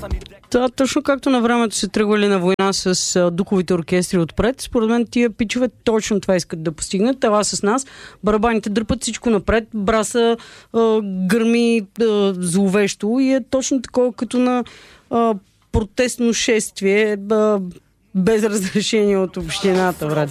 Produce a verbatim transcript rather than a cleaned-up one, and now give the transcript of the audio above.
Да, точно както на времето се тръгвали на война с а, духовите оркестри отпред, според мен тия пичове точно това искат да постигнат. Това с нас, барабаните дърпат всичко напред, браса а, гърми а, зловещо и е точно такова като на а, протестно шествие а, без разрешение от общината, брат.